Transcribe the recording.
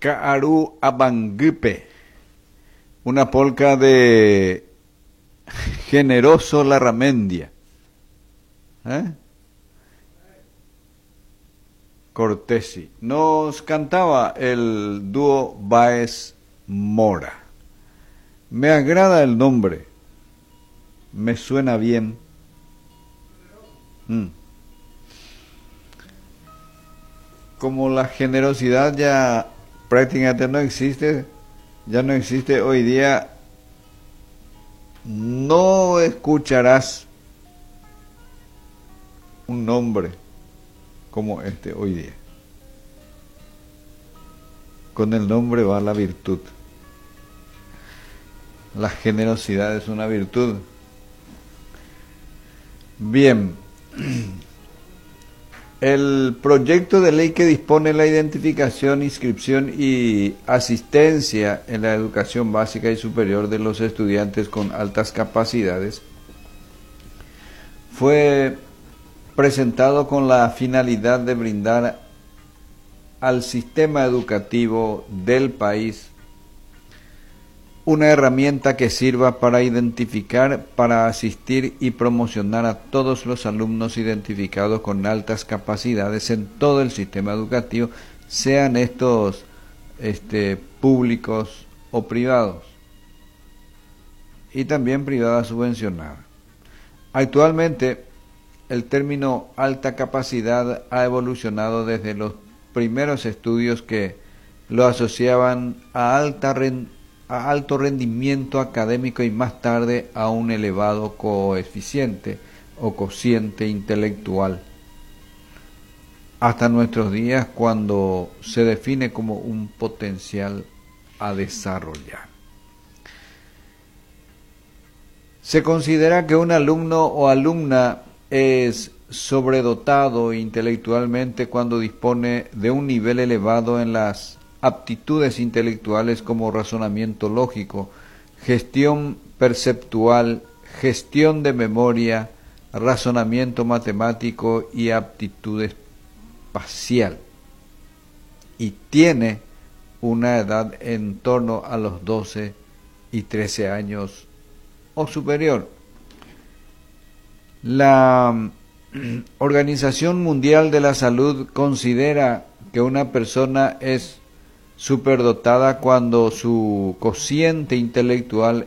Ka'aru Abanguipe, una polca de Generoso Larramendia. Cortesi. Nos cantaba el dúo Báez Mora. Me agrada el nombre, me suena bien. Como la generosidad ya prácticamente no existe, hoy día, no escucharás un nombre como este hoy día. Con el nombre va la virtud. La generosidad es una virtud. Bien. El proyecto de ley que dispone la identificación, inscripción y asistencia en la educación básica y superior de los estudiantes con altas capacidades fue presentado con la finalidad de brindar al sistema educativo del país una herramienta que sirva para identificar, para asistir y promocionar a todos los alumnos identificados con altas capacidades en todo el sistema educativo, sean estos públicos o privados, y también privadas subvencionadas. Actualmente, el término alta capacidad ha evolucionado desde los primeros estudios que lo asociaban a alto rendimiento académico y más tarde a un elevado coeficiente o cociente intelectual, hasta nuestros días, cuando se define como un potencial a desarrollar. Se considera que un alumno o alumna es sobredotado intelectualmente cuando dispone de un nivel elevado en las aptitudes intelectuales como razonamiento lógico, gestión perceptual, gestión de memoria, razonamiento matemático y aptitud espacial, y tiene una edad en torno a los 12 y 13 años o superior. La Organización Mundial de la Salud considera que una persona es superdotada cuando su cociente intelectual